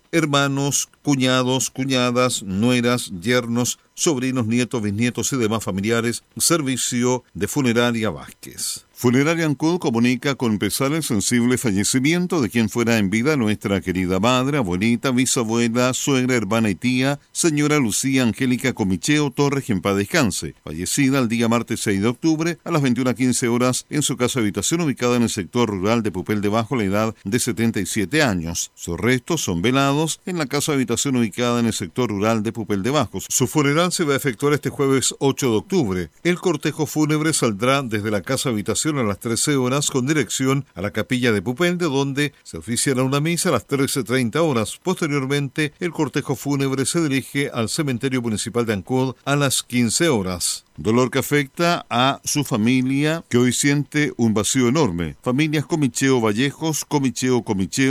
hermanos, cuñados, cuñadas, nueras, yernos, sobrinos, nietos, bisnietos y demás familiares. Servicio de Funeraria Vázquez. Funeraria Ancud comunica con pesar el sensible fallecimiento de quien fuera en vida nuestra querida madre, abuelita, bisabuela, suegra, hermana y tía, señora Lucía Angélica Comicheo Torres, quien paz descanse, fallecida el día martes 6 de octubre a las 21:15 horas en su casa habitación ubicada en el sector rural de Pupel de Bajo, la edad de 77 años. Sus restos son velados en la casa habitación ubicada en el sector rural de Pupel de Bajo. Su funeral se va a efectuar este jueves 8 de octubre. El cortejo fúnebre saldrá desde la casa habitación a las 13 horas con dirección a la capilla de Pupel, de donde se oficiará una misa a las 13:30 horas. Posteriormente, el cortejo fúnebre se dirige al cementerio municipal de Ancud a las 15 horas. Dolor que afecta a su familia, que hoy siente un vacío enorme. Familias Comicheo Vallejos, Comicheo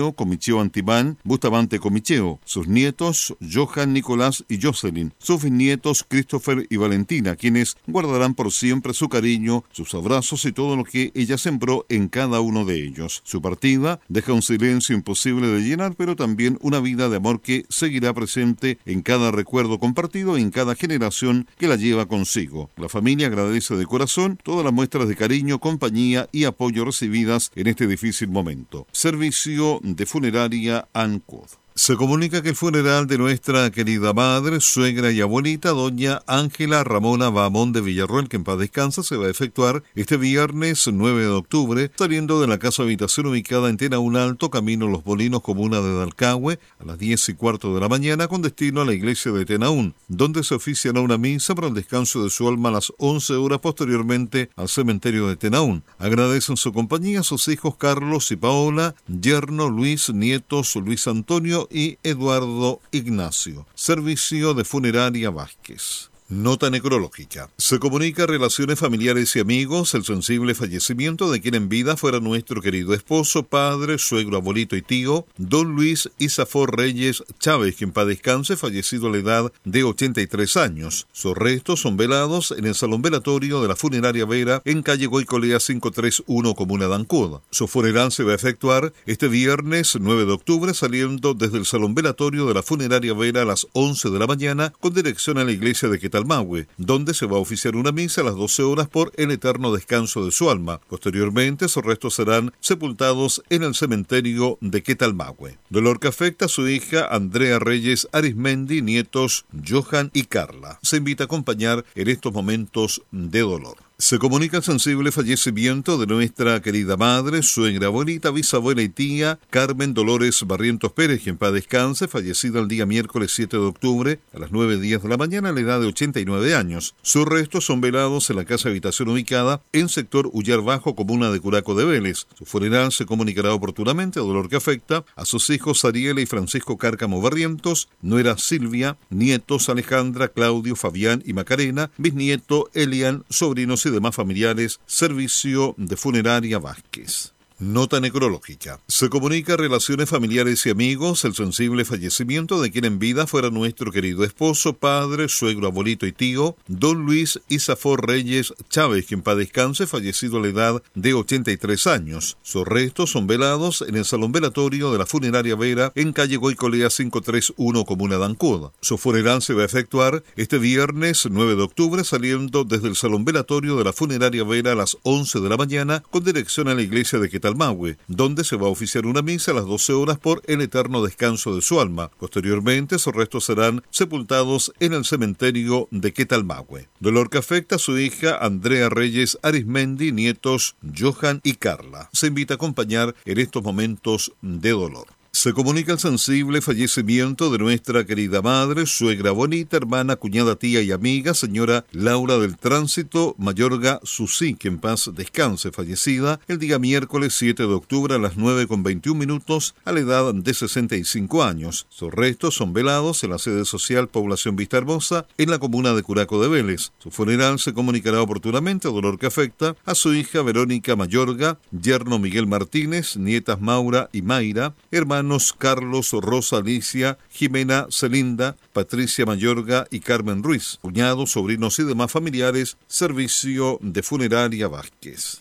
Antimán, Bustamante Comicheo. Sus nietos, Johan, Nicolás y Jocelyn. Sus bisnietos, Christopher y Valentina, quienes guardarán por siempre su cariño, sus abrazos y todo lo que ella sembró en cada uno de ellos. Su partida deja un silencio imposible de llenar, pero también una vida de amor que seguirá presente en cada recuerdo compartido y en cada generación que la lleva consigo. La familia agradece de corazón todas las muestras de cariño, compañía y apoyo recibidas en este difícil momento. Servicio de Funeraria Ancud. Se comunica que el funeral de nuestra querida madre, suegra y abuelita, doña Ángela Ramona Bahamón de Villarroel, que en paz descansa, se va a efectuar este viernes 9 de octubre, saliendo de la casa habitación ubicada en Tenaún Alto, camino Los Molinos, comuna de Dalcahue, a las 10:15 de la mañana, con destino a la iglesia de Tenaún, donde se oficiará una misa para el descanso de su alma a las 11 horas, posteriormente al cementerio de Tenaún. Agradecen su compañía a sus hijos Carlos y Paola, yerno Luis, nietos Luis Antonio y Eduardo Ignacio. Servicio de Funeraria Vázquez. Nota necrológica. Se comunica a relaciones familiares y amigos el sensible fallecimiento de quien en vida fuera nuestro querido esposo, padre, suegro, abuelito y tío, don Luis Isafor Reyes Chávez, quien paz descanse, fallecido a la edad de 83 años. Sus restos son velados en el salón velatorio de la Funeraria Vera en calle Goicolea 531, comuna de Ancud. Su funeral se va a efectuar este viernes 9 de octubre, saliendo desde el salón velatorio de la Funeraria Vera a las 11 de la mañana, con dirección a la iglesia de Quetalmahue, donde se va a oficiar una misa a las 12 horas por el eterno descanso de su alma. Posteriormente, sus restos serán sepultados en el cementerio de Quetalmahue. Dolor que afecta a su hija Andrea Reyes Arismendi, nietos Johan y Carla. Se invita a acompañar en estos momentos de dolor. Se comunica el sensible fallecimiento de nuestra querida madre, suegra, abuelita, bisabuela y tía Carmen Dolores Barrientos Pérez, quien en paz descanse, fallecida el día miércoles 7 de octubre a las 9:10 de la mañana a la edad de 89 años. Sus restos son velados en la casa habitación ubicada en sector Ullar Bajo, comuna de Curaco de Vélez. Su funeral se comunicará oportunamente a dolor que afecta a sus hijos Ariela y Francisco Cárcamo Barrientos, nuera Silvia, nietos Alejandra, Claudio, Fabián y Macarena, bisnieto Elian, sobrinos y demás familiares. Servicio de Funeraria Vázquez. Nota necrológica. Se comunica a relaciones familiares y amigos el sensible fallecimiento de quien en vida fuera nuestro querido esposo, padre, suegro, abuelito y tío, don Luis Isafor Reyes Chávez, quien en paz descanse, fallecido a la edad de 83 años. Sus restos son velados en el salón velatorio de la Funeraria Vera en calle Goicolea 531, comuna de Ancud. Su funeral se va a efectuar este viernes 9 de octubre, saliendo desde el salón velatorio de la Funeraria Vera a las 11 de la mañana, con dirección a la iglesia de Quetalmahue, donde se va a oficiar una misa a las 12 horas por el eterno descanso de su alma. Posteriormente, sus restos serán sepultados en el cementerio de Quetalmahue. Dolor que afecta a su hija Andrea Reyes Arismendi, nietos Johan y Carla. Se invita a acompañar en estos momentos de dolor. Se comunica el sensible fallecimiento de nuestra querida madre, suegra bonita, hermana, cuñada, tía y amiga, señora Laura del Tránsito Mayorga Susí, que en paz descanse, fallecida el día miércoles 7 de octubre a las 9:21 a la edad de 65 años. Sus restos son velados en la sede social Población Vista Hermosa, en la comuna de Curaco de Vélez. Su funeral se comunicará oportunamente a dolor que afecta a su hija Verónica Mayorga, yerno Miguel Martínez, nietas Maura y Mayra, hermanos Carlos, Rosa, Alicia, Jimena, Celinda, Patricia Mayorga y Carmen Ruiz, cuñados, sobrinos y demás familiares. Servicio de Funeraria Vázquez.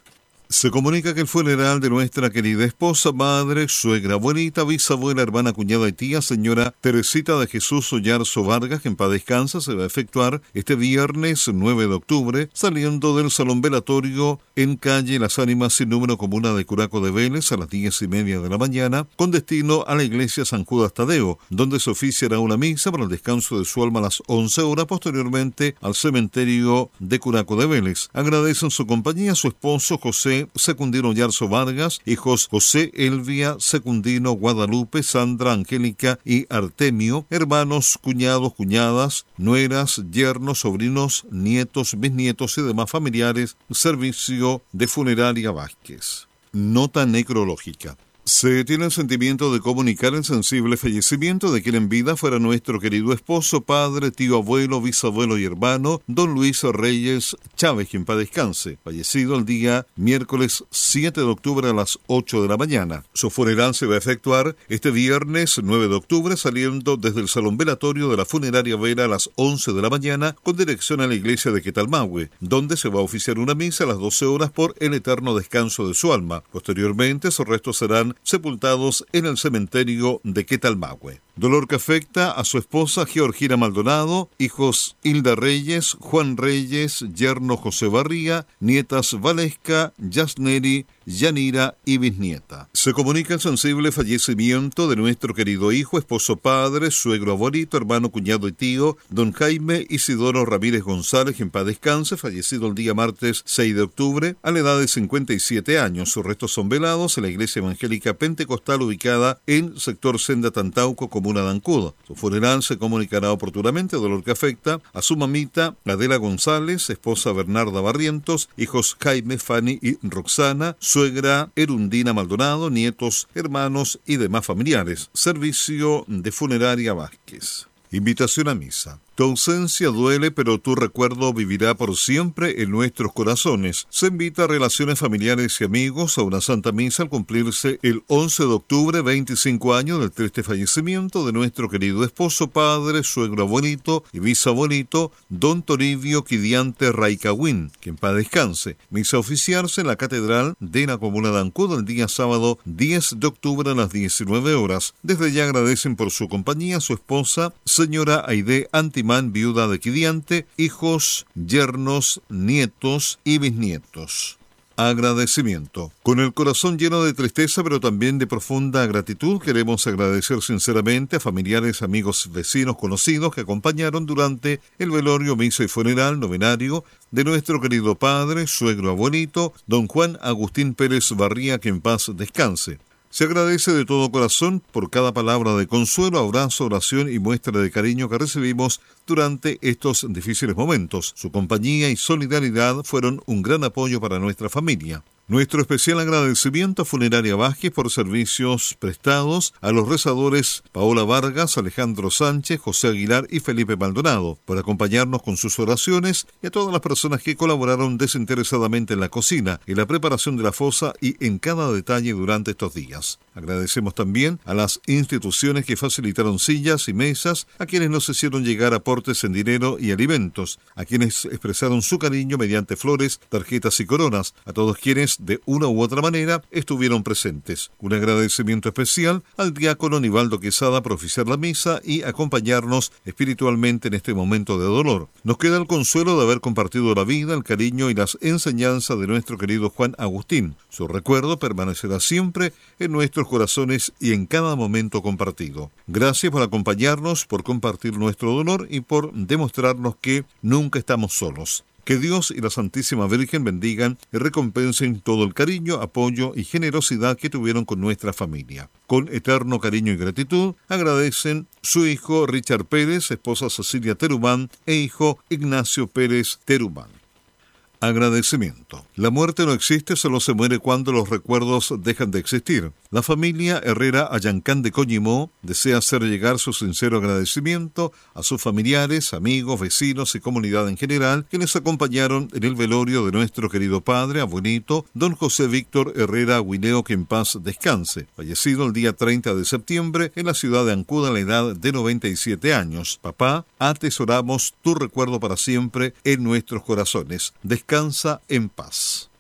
Se comunica que el funeral de nuestra querida esposa, madre, suegra, abuelita, bisabuela, hermana, cuñada y tía, señora Teresita de Jesús Ollarzo Vargas, que en paz descansa, se va a efectuar este viernes 9 de octubre, saliendo del salón velatorio en calle Las Ánimas sin número, comuna de Curaco de Vélez, a las 10:30 de la mañana, con destino a la iglesia San Judas Tadeo, donde se oficiará una misa para el descanso de su alma a las 11 horas, posteriormente al cementerio de Curaco de Vélez. Agradecen su compañía a su esposo José Secundino Ollarzo Vargas, hijos José, Elvia, Secundino, Guadalupe, Sandra, Angélica y Artemio, hermanos, cuñados, cuñadas, nueras, yernos, sobrinos, nietos, bisnietos y demás familiares. Servicio de Funeraria Vázquez. Nota necrológica. Se tiene el sentimiento de comunicar el sensible fallecimiento de quien en vida fuera nuestro querido esposo, padre, tío, abuelo, bisabuelo y hermano, don Luis Reyes Chávez, quien paz descanse, fallecido el día miércoles 7 de octubre a las 8 de la mañana. Su funeral se va a efectuar este viernes 9 de octubre, saliendo desde el salón velatorio de la funeraria Vera a las 11 de la mañana, con dirección a la iglesia de Quetalmahue, donde se va a oficiar una misa a las 12 horas por el eterno descanso de su alma. Posteriormente, sus restos serán sepultados en el cementerio de Quetalmahue. Dolor que afecta a su esposa Georgina Maldonado, hijos Hilda Reyes, Juan Reyes, yerno José Barría, nietas Valesca, Yasneri, Yanira y bisnieta. Se comunica el sensible fallecimiento de nuestro querido hijo, esposo, padre, suegro, abuelito, hermano, cuñado y tío, don Jaime Isidoro Ramírez González, en paz descanse, fallecido el día martes 6 de octubre, a la edad de 57 años. Sus restos son velados en la iglesia evangélica pentecostal ubicada en sector Senda Tantauco, comuna de Ancud. Su funeral se comunicará oportunamente, dolor que afecta a su mamita Adela González, esposa Bernarda Barrientos, hijos Jaime, Fanny y Roxana, suegra Erundina Maldonado, nietos, hermanos y demás familiares. Servicio de Funeraria Vázquez. Invitación a misa. Tu ausencia duele, pero tu recuerdo vivirá por siempre en nuestros corazones. Se invita a relaciones familiares y amigos a una Santa Misa al cumplirse el 11 de octubre 25 años del triste fallecimiento de nuestro querido esposo, padre, suegro, abuelito y bisabuelito, don Toribio Quidiante Raicahuín, que en paz descanse. Misa a oficiarse en la Catedral de la Comuna de Ancud el día sábado 10 de octubre a las 19 horas. Desde ya agradecen por su compañía a su esposa, señora Aide Antimán, viuda de Quidiante, hijos, yernos, nietos y bisnietos. Agradecimiento. Con el corazón lleno de tristeza, pero también de profunda gratitud, queremos agradecer sinceramente a familiares, amigos, vecinos, conocidos que acompañaron durante el velorio, misa y funeral novenario de nuestro querido padre, suegro, abuelito, don Juan Agustín Pérez Barría, que en paz descanse. Se agradece de todo corazón por cada palabra de consuelo, abrazo, oración y muestra de cariño que recibimos durante estos difíciles momentos. Su compañía y solidaridad fueron un gran apoyo para nuestra familia. Nuestro especial agradecimiento a Funeraria Vázquez por servicios prestados a los rezadores Paola Vargas, Alejandro Sánchez, José Aguilar y Felipe Maldonado, por acompañarnos con sus oraciones, y a todas las personas que colaboraron desinteresadamente en la cocina, en la preparación de la fosa y en cada detalle durante estos días. Agradecemos también a las instituciones que facilitaron sillas y mesas, a quienes nos hicieron llegar aportes en dinero y alimentos, a quienes expresaron su cariño mediante flores, tarjetas y coronas, a todos quienes de una u otra manera estuvieron presentes. Un agradecimiento especial al diácono Nivaldo Quesada por oficiar la misa y acompañarnos espiritualmente en este momento de dolor. Nos queda el consuelo de haber compartido la vida, el cariño y las enseñanzas de nuestro querido Juan Agustín. Su recuerdo permanecerá siempre en nuestros corazones y en cada momento compartido. Gracias por acompañarnos, por compartir nuestro dolor y por demostrarnos que nunca estamos solos. Que Dios y la Santísima Virgen bendigan y recompensen todo el cariño, apoyo y generosidad que tuvieron con nuestra familia. Con eterno cariño y gratitud, agradecen su hijo Richard Pérez, esposa Cecilia Terumán e hijo Ignacio Pérez Terumán. Agradecimiento. La muerte no existe, solo se muere cuando los recuerdos dejan de existir. La familia Herrera Ayancán de Coñimó desea hacer llegar su sincero agradecimiento a sus familiares, amigos, vecinos y comunidad en general que les acompañaron en el velorio de nuestro querido padre, abuelito, don José Víctor Herrera Aguileo, que en paz descanse, fallecido el día 30 de septiembre en la ciudad de Ancud a la edad de 97 años. Papá, atesoramos tu recuerdo para siempre en nuestros corazones. Descansa en paz.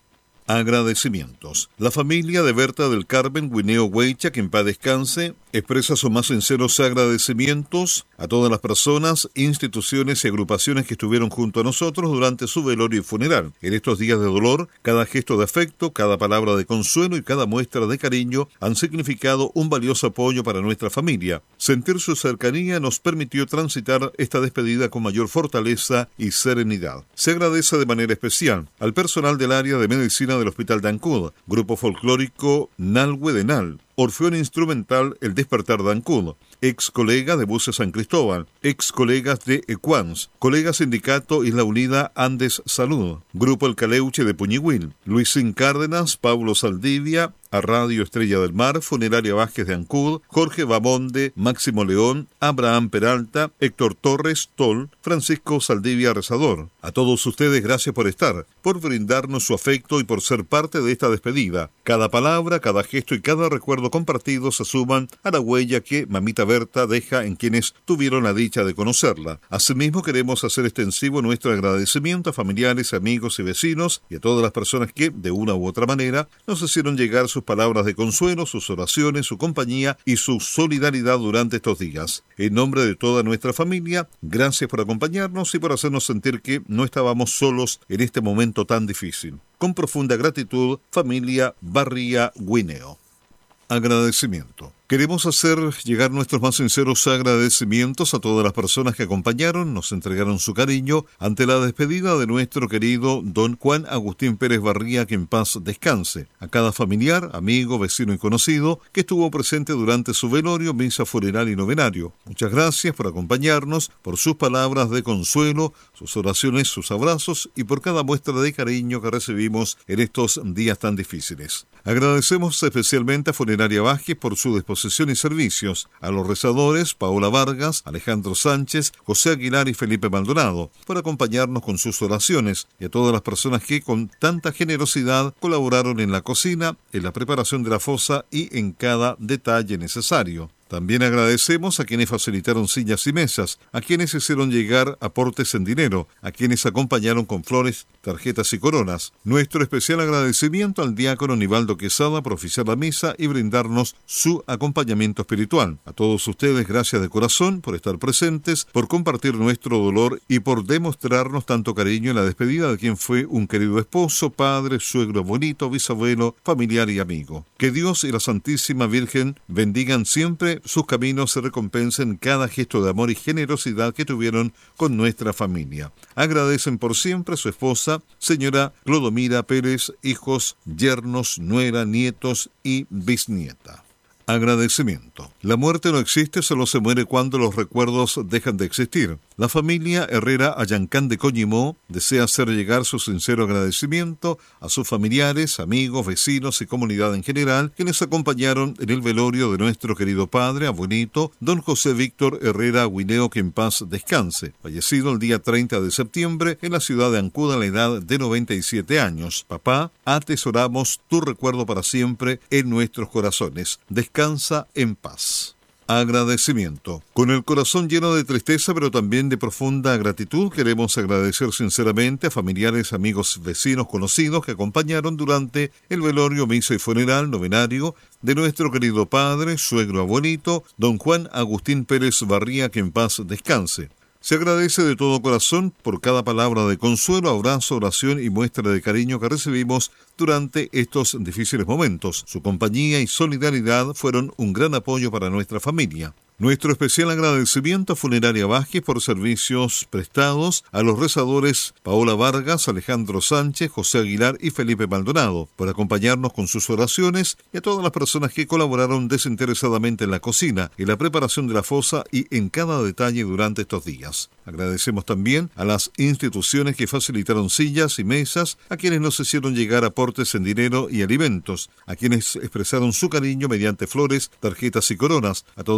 Agradecimientos. La familia de Berta del Carmen Guineo Huecha, que en paz descanse, expresa sus más sinceros agradecimientos a todas las personas, instituciones y agrupaciones que estuvieron junto a nosotros durante su velorio y funeral. En estos días de dolor, cada gesto de afecto, cada palabra de consuelo y cada muestra de cariño han significado un valioso apoyo para nuestra familia. Sentir su cercanía nos permitió transitar esta despedida con mayor fortaleza y serenidad. Se agradece de manera especial al personal del área de medicina del Hospital de Ancud, grupo folclórico Nalhue de Nal, Orfeón Instrumental El Despertar de Ancud, ex colega de Buses San Cristóbal, ex colegas de Ecuans, colega sindicato Isla Unida Andes Salud, grupo El Caleuche de Puñihuil, Luisín Cárdenas, Pablo Saldivia, a Radio Estrella del Mar, Funeraria Vázquez de Ancud, Jorge Bamonde, Máximo León, Abraham Peralta, Héctor Torres, Tol, Francisco Saldivia Rezador. A todos ustedes gracias por estar, por brindarnos su afecto y por ser parte de esta despedida. Cada palabra, cada gesto y cada recuerdo compartido se suman a la huella que Mamita Berta deja en quienes tuvieron la dicha de conocerla. Asimismo, queremos hacer extensivo nuestro agradecimiento a familiares, amigos y vecinos y a todas las personas que, de una u otra manera, nos hicieron llegar sus palabras de consuelo, sus oraciones, su compañía y su solidaridad durante estos días. En nombre de toda nuestra familia, gracias por acompañarnos y por hacernos sentir que no estábamos solos en este momento tan difícil. Con profunda gratitud, familia Barría Guineo. Agradecimiento. Queremos hacer llegar nuestros más sinceros agradecimientos a todas las personas que acompañaron, nos entregaron su cariño ante la despedida de nuestro querido don Juan Agustín Pérez Barría, que en paz descanse. A cada familiar, amigo, vecino y conocido que estuvo presente durante su velorio, misa funeral y novenario. Muchas gracias por acompañarnos, por sus palabras de consuelo, sus oraciones, sus abrazos y por cada muestra de cariño que recibimos en estos días tan difíciles. Agradecemos especialmente a Funeraria Vázquez por su disposición y servicios, a los rezadores Paola Vargas, Alejandro Sánchez, José Aguilar y Felipe Maldonado por acompañarnos con sus oraciones, y a todas las personas que con tanta generosidad colaboraron en la cocina, en la preparación de la fosa y en cada detalle necesario. También agradecemos a quienes facilitaron sillas y mesas, a quienes hicieron llegar aportes en dinero, a quienes acompañaron con flores, tarjetas y coronas. Nuestro especial agradecimiento al diácono Nivaldo Quesada por oficiar la misa y brindarnos su acompañamiento espiritual. A todos ustedes, gracias de corazón por estar presentes, por compartir nuestro dolor y por demostrarnos tanto cariño en la despedida de quien fue un querido esposo, padre, suegro, abuelito, bisabuelo, familiar y amigo. Que Dios y la Santísima Virgen bendigan siempre sus caminos, se recompensen cada gesto de amor y generosidad que tuvieron con nuestra familia. Agradecen por siempre a su esposa, señora Clodomira Pérez, hijos, yernos, nuera, nietos y bisnieta. Agradecimiento. La muerte no existe, solo se muere cuando los recuerdos dejan de existir. La familia Herrera Ayancán de Coñimó desea hacer llegar su sincero agradecimiento a sus familiares, amigos, vecinos y comunidad en general, quienes acompañaron en el velorio de nuestro querido padre, abuelito, don José Víctor Herrera Guineo, que en paz descanse, fallecido el día 30 de septiembre en la ciudad de Ancud a la edad de 97 años. Papá, atesoramos tu recuerdo para siempre en nuestros corazones. Descansa en paz. Agradecimiento. Con el corazón lleno de tristeza, pero también de profunda gratitud, queremos agradecer sinceramente a familiares, amigos, vecinos, conocidos que acompañaron durante el velorio, misa y funeral novenario de nuestro querido padre, suegro, abuelito, don Juan Agustín Pérez Barría, que en paz descanse. Se agradece de todo corazón por cada palabra de consuelo, abrazo, oración y muestra de cariño que recibimos durante estos difíciles momentos. Su compañía y solidaridad fueron un gran apoyo para nuestra familia. Nuestro especial agradecimiento a Funeraria Vázquez por servicios prestados, a los rezadores Paola Vargas, Alejandro Sánchez, José Aguilar y Felipe Maldonado por acompañarnos con sus oraciones, y a todas las personas que colaboraron desinteresadamente en la cocina, en la preparación de la fosa y en cada detalle durante estos días. Agradecemos también a las instituciones que facilitaron sillas y mesas, a quienes nos hicieron llegar aportes en dinero y alimentos, a quienes expresaron su cariño mediante flores, tarjetas y coronas, a todos quienes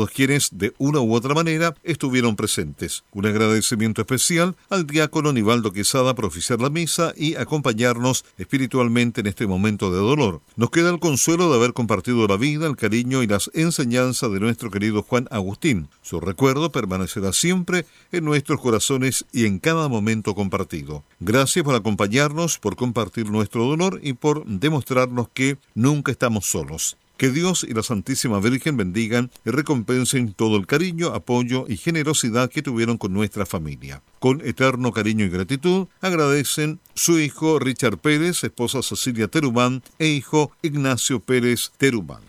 quienes de una u otra manera estuvieron presentes. Un agradecimiento especial al diácono Nivaldo Quesada por oficiar la misa y acompañarnos espiritualmente en este momento de dolor. Nos queda el consuelo de haber compartido la vida, el cariño y las enseñanzas de nuestro querido Juan Agustín. Su recuerdo permanecerá siempre en nuestros corazones y en cada momento compartido. Gracias por acompañarnos, por compartir nuestro dolor y por demostrarnos que nunca estamos solos. Que Dios y la Santísima Virgen bendigan y recompensen todo el cariño, apoyo y generosidad que tuvieron con nuestra familia. Con eterno cariño y gratitud, agradecen su hijo Richard Pérez, esposa Cecilia Terumán e hijo Ignacio Pérez Terumán.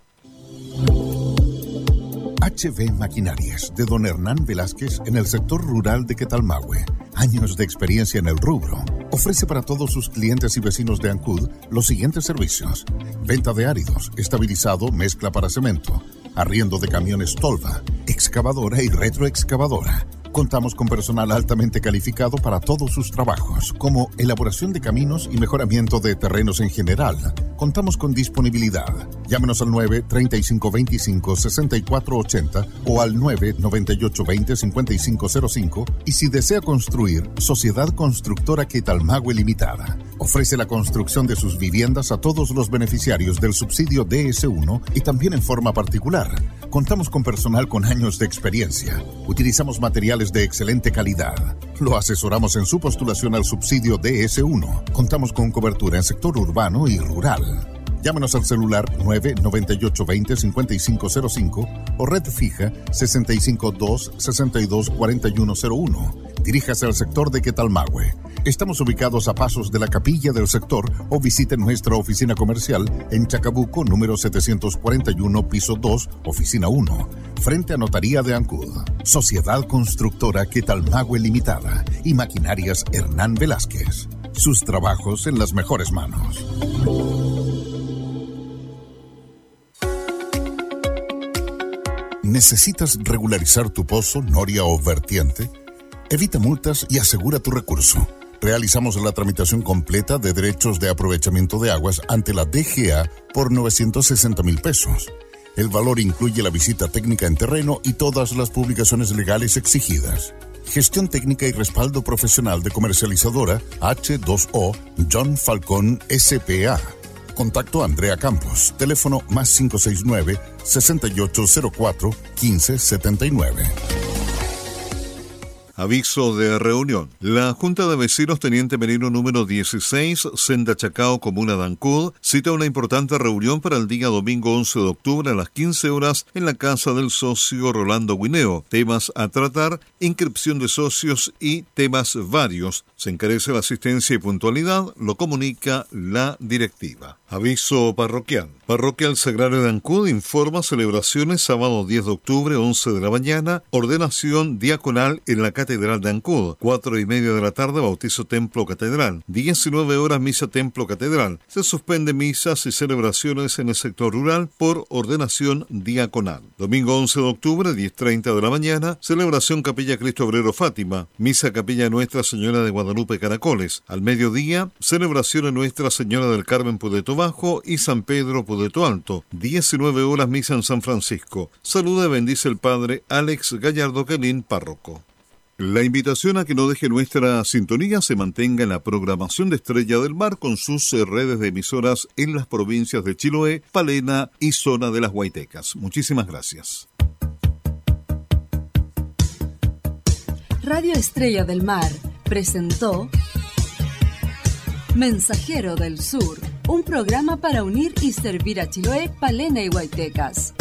HB Maquinarias, de don Hernán Velázquez, en el sector rural de Quetalmahue. Años de experiencia en el rubro. Ofrece para todos sus clientes y vecinos de Ancud los siguientes servicios: venta de áridos, estabilizado, mezcla para cemento, arriendo de camiones Tolva, excavadora y retroexcavadora. Contamos con personal altamente calificado para todos sus trabajos, como elaboración de caminos y mejoramiento de terrenos en general. Contamos con disponibilidad. Llámenos al 9-3525-6480 o al 9-9820-5505 y si desea construir, Sociedad Constructora Quetalmahue Limitada. Ofrece la construcción de sus viviendas a todos los beneficiarios del subsidio DS1 y también en forma particular. Contamos con personal con años de experiencia. Utilizamos materiales de excelente calidad. Lo asesoramos en su postulación al subsidio DS1. Contamos con cobertura en sector urbano y rural. Llámenos al celular 998-20-5505 o red fija 652-624101. Diríjase al sector de Quetalmahue. Estamos ubicados a pasos de la capilla del sector o visite nuestra oficina comercial en Chacabuco, número 741, piso 2, oficina 1, frente a Notaría de Ancud. Sociedad Constructora Quetalmahue Limitada y Maquinarias Hernán Velázquez. Sus trabajos en las mejores manos. ¿Necesitas regularizar tu pozo, noria o vertiente? Evita multas y asegura tu recurso. Realizamos la tramitación completa de derechos de aprovechamiento de aguas ante la DGA por 960,000 pesos. El valor incluye la visita técnica en terreno y todas las publicaciones legales exigidas. Gestión técnica y respaldo profesional de comercializadora H2O John Falcón S.p.A. Contacto Andrea Campos. Teléfono más 569-6804-1579. Aviso de reunión. La Junta de Vecinos Teniente Merino número 16, Senda Chacao, Comuna de Ancud, cita una importante reunión para el día domingo 11 de octubre a las 15 horas en la casa del socio Rolando Guineo. Temas a tratar, inscripción de socios y temas varios. Se encarece la asistencia y puntualidad, lo comunica la directiva. Aviso parroquial. Parroquial Sagrario de Ancud informa celebraciones sábado 10 de octubre, 11 de la mañana, ordenación diaconal en la Catedral de Ancud, 4:30 de la tarde, bautizo Templo Catedral, 19 horas misa Templo Catedral. Se suspende misas y celebraciones en el sector rural por ordenación diaconal. Domingo 11 de octubre, 10:30 de la mañana, celebración Capilla Cristo Obrero Fátima, misa Capilla Nuestra Señora de Guadalupe Caracoles. Al mediodía, celebración en Nuestra Señora del Carmen Pudeto Bajo y San Pedro Pudeto Alto, 19 horas misa en San Francisco. Saluda y bendice el padre Alex Gallardo Quelín, párroco. La invitación a que no deje nuestra sintonía se mantenga en la programación de Estrella del Mar con sus redes de emisoras en las provincias de Chiloé, Palena y zona de las Huaytecas. Muchísimas gracias. Radio Estrella del Mar presentó Mensajero del Sur, un programa para unir y servir a Chiloé, Palena y Huaytecas.